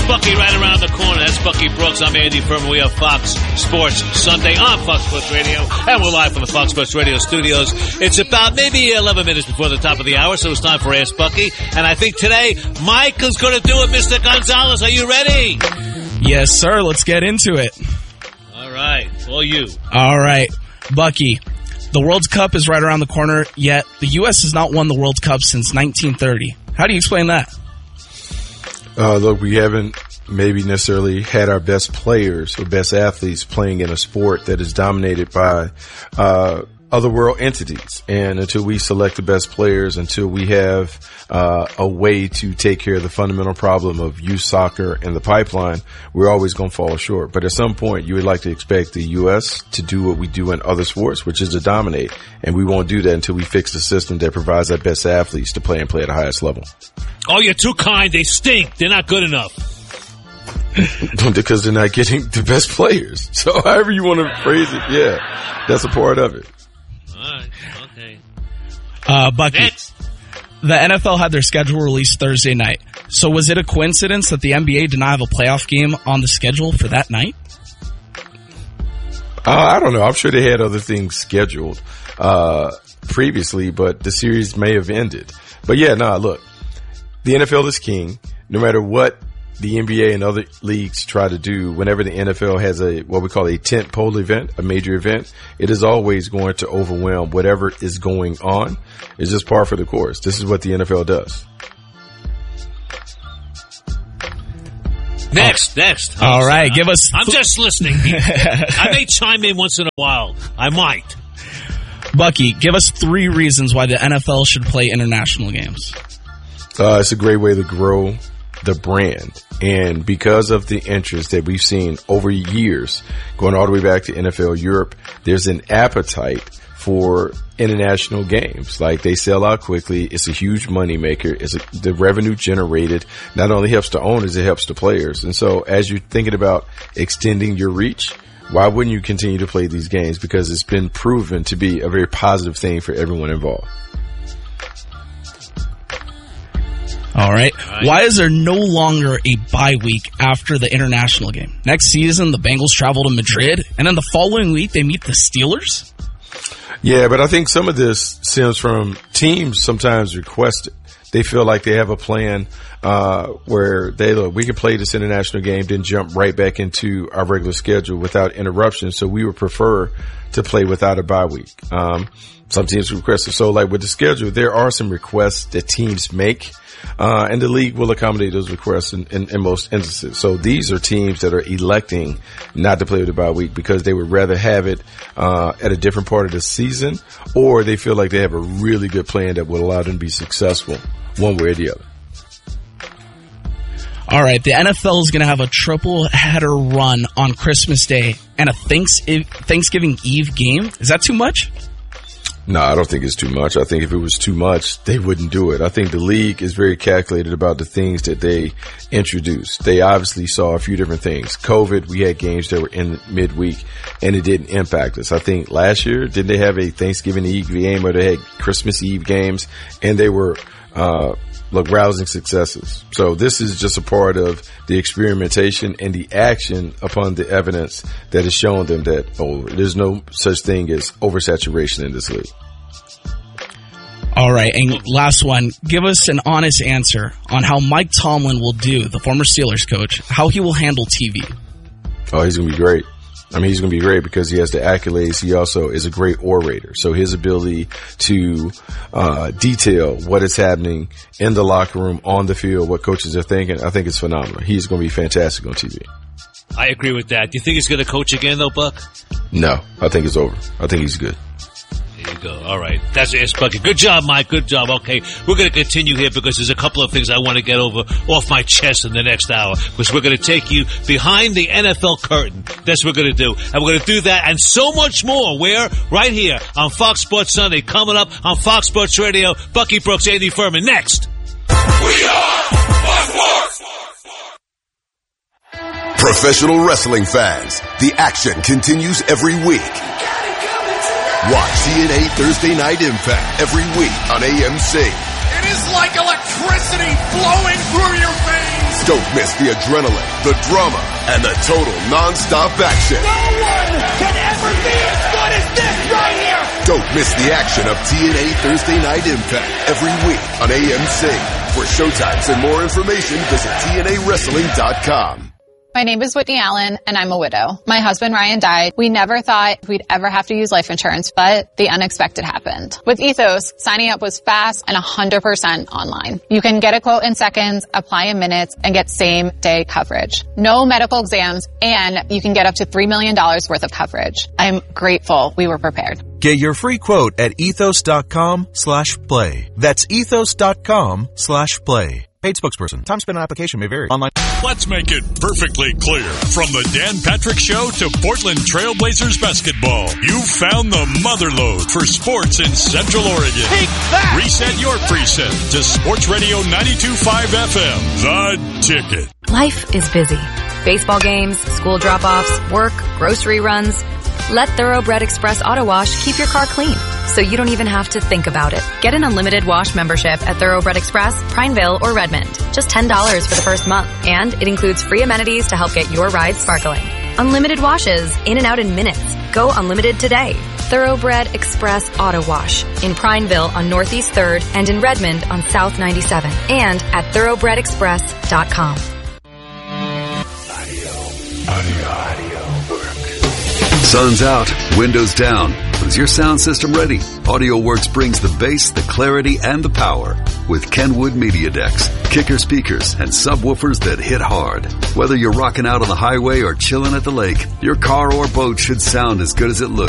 Bucky right around the corner. That's Bucky Brooks. I'm Andy Furman. We have Fox Sports Sunday on Fox Sports Radio, and we're live from the Fox Sports Radio studios. It's about maybe 11 minutes before the top of the hour, so it's time for Ask Bucky. And I think today, Mike is going to do it. Mr. Gonzalez, are you ready? Yes, sir. Let's get into it. All right. All you. All right. Bucky, the World Cup is right around the corner, yet the U.S. has not won the World Cup since 1930. How do you explain that? Look, we haven't maybe necessarily had our best players or best athletes playing in a sport that is dominated by other world entities. And until we select the best players, until we have a way to take care of the fundamental problem of youth soccer and the pipeline, we're always going to fall short. But at some point, you would like to expect the U.S. to do what we do in other sports, which is to dominate. And we won't do that until we fix the system that provides our best athletes to play and play at the highest level. Oh, you're too kind. They stink. They're not good enough. Because they're not getting the best players. So however you want to phrase it, yeah, that's a part of it. All right, okay. Bucky, next. The NFL had their schedule released Thursday night. So was it a coincidence that the NBA did not have a playoff game on the schedule for that night? I don't know. I'm sure they had other things scheduled previously, but the series may have ended. But yeah, look, the NFL is king. No matter what the NBA and other leagues try to do, whenever the NFL has what we call a tentpole event, a major event, it is always going to overwhelm whatever is going on. It's just par for the course. This is what the NFL does. Next. All right, give us... I'm just listening. I may chime in once in a while. I might. Bucky, give us 3 reasons why the NFL should play international games. It's a great way to grow the brand. And because of the interest that we've seen over years, going all the way back to NFL Europe, there's an appetite for international games. Like, they sell out quickly. It's a huge moneymaker. The revenue generated not only helps the owners, it helps the players. And so as you're thinking about extending your reach, why wouldn't you continue to play these games? Because it's been proven to be a very positive thing for everyone involved. All right. Why is there no longer a bye week after the international game? Next season, the Bengals travel to Madrid, and then the following week, they meet the Steelers? Yeah, but I think some of this stems from teams sometimes request it. They feel like they have a plan where we can play this international game, then jump right back into our regular schedule without interruption. So we would prefer to play without a bye week. Some teams request it. So like with the schedule, there are some requests that teams make. And the league will accommodate those requests in most instances. So these are teams that are electing not to play with the bye week because they would rather have it at a different part of the season, or they feel like they have a really good plan that will allow them to be successful one way or the other. All right, the NFL is going to have a triple header run on Christmas Day and a Thanksgiving Eve game. Is that too much? No, I don't think it's too much. I think if it was too much, they wouldn't do it. I think the league is very calculated about the things that they introduced. They obviously saw a few different things. COVID, we had games that were in midweek, and it didn't impact us. I think last year, didn't they have a Thanksgiving Eve game or they had Christmas Eve games, and they were rousing successes. So this is just a part of the experimentation and the action upon the evidence that has shown them that, there's no such thing as oversaturation in this league. All right, and last one. Give us an honest answer on how Mike Tomlin will do, the former Steelers coach, how he will handle TV. Oh, he's going to be great. I mean, he's going to be great because he has the accolades. He also is a great orator. So his ability to detail what is happening in the locker room, on the field, what coaches are thinking, I think it's phenomenal. He's going to be fantastic on TV. I agree with that. Do you think he's going to coach again, though, Buck? No, I think it's over. I think he's good. There you go. All right. That's Ask Bucky. Good job, Mike. Good job. Okay. We're going to continue here because there's a couple of things I want to get off my chest in the next hour, because we're going to take you behind the NFL curtain. That's what we're going to do. And we're going to do that and so much more. Where? Right here on Fox Sports Sunday. Coming up on Fox Sports Radio, Bucky Brooks, Andy Furman. Next. We are Fox Sports. Professional wrestling fans, the action continues every week. Watch TNA Thursday Night Impact every week on AMC. It is like like electricity flowing through your veins. Don't miss the adrenaline, the drama, and the total non-stop action. No one can ever be as good as this right here. Don't miss the action of TNA Thursday Night Impact every week on AMC. For showtimes and more information, visit TNAWrestling.com. My name is Whitney Allen, and I'm a widow. My husband, Ryan, died. We never thought we'd ever have to use life insurance, but the unexpected happened. With Ethos, signing up was fast and 100% online. You can get a quote in seconds, apply in minutes, and get same-day coverage. No medical exams, and you can get up to $3 million worth of coverage. I'm grateful we were prepared. Get your free quote at ethos.com/play. That's ethos.com/play. Paid spokesperson. Time spent on application may vary. Online. Let's make it perfectly clear. From the Dan Patrick Show to Portland Trailblazers basketball, you found the motherlode for sports in Central Oregon. Take that! Reset your preset to Sports Radio 92.5 FM. The Ticket. Life is busy. Baseball games, school drop-offs, work, grocery runs. Let Thoroughbred Express Auto Wash keep your car clean, so you don't even have to think about it. Get an unlimited wash membership at Thoroughbred Express, Prineville, or Redmond. Just $10 for the first month, and it includes free amenities to help get your ride sparkling. Unlimited washes, in and out in minutes. Go unlimited today. Thoroughbred Express Auto Wash in Prineville on Northeast 3rd and in Redmond on South 97, and at thoroughbredexpress.com. Audio. Sun's out, windows down. But is your sound system ready? AudioWorks brings the bass, the clarity, and the power with Kenwood Media Decks, kicker speakers, and subwoofers that hit hard. Whether you're rocking out on the highway or chilling at the lake, your car or boat should sound as good as it looks.